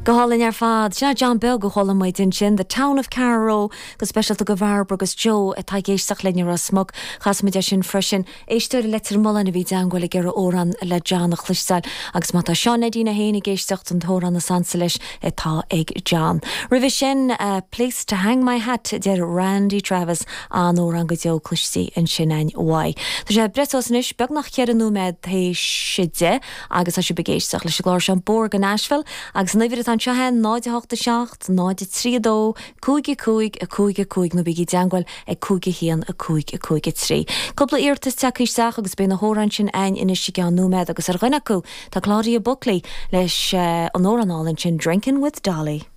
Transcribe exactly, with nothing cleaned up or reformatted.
Gohalin ar fad, sinna John Bell go chola mai din sin, the town of Carrow, go special to go bharb agus Joe a tai géisteach le ar a smog, chas me de sin frisin, éisteir letter mullan a bhí deangwil ag ar óran le John a chlisteil, agus mata Sean Edina héna géisteach an tóran a sansa leis e tá ag John. Rivi sin, uh, place to hang my hat der Randy Travis an óran go Joe clistí in sin ein wai. Tá sé bretos nis, beg nach cheir an númed hei sidde, agus a sé begéisteach leis glár sean Borg in Nashville, agus nifir an sehan náide hochta seacht, náide tríadó, cúige cúig a cúige cúig no bigi deangwil ag cúige hían a cúig a cúige trí. Cúpla íirtas teacisteach agus bína hóran sin ein inis si gan númed agus ar ghainacú tá Claudia Buckley leis uh, an óranálinn sin Drinking with Dolly.